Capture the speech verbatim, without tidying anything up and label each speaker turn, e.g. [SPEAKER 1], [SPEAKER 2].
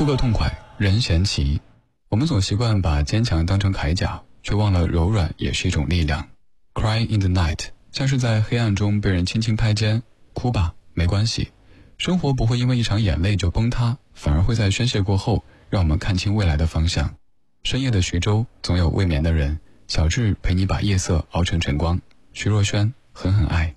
[SPEAKER 1] 哭个痛快，任贤齐。我们总习惯把坚强当成铠甲，却忘了柔软也是一种力量。 Cry in the night， 像是在黑暗中被人轻轻拍肩，哭吧，没关系，生活不会因为一场眼泪就崩塌，反而会在宣泄过后让我们看清未来的方向。深夜的徐州，总有未眠的人。小智陪你把夜色熬成晨光。徐若瑄，狠狠爱。